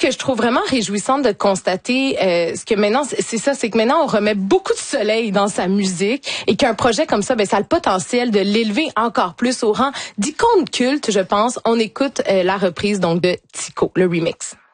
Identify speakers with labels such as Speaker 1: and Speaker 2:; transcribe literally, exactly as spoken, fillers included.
Speaker 1: que je trouve vraiment réjouissant de constater, euh, ce que maintenant, c'est ça, c'est que maintenant on remet beaucoup de soleil dans sa musique et qu'un projet comme ça, ben ça a le potentiel de l'élever encore plus au rang d'icône culte, je pense. On écoute euh, la reprise donc de Tico, le remix.